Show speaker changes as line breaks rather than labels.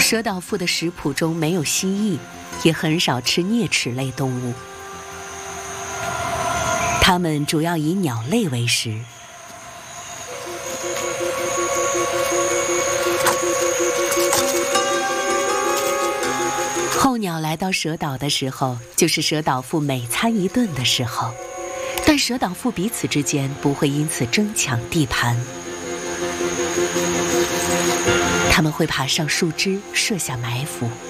蛇岛父的食谱中没有蜥蜴，也很少吃啮齿类动物，它们主要以鸟类为食。候鸟来到蛇岛的时候，就是蛇岛父每餐一顿的时候，但蛇岛父彼此之间不会因此争抢地盘。他们会爬上树枝，设下埋伏。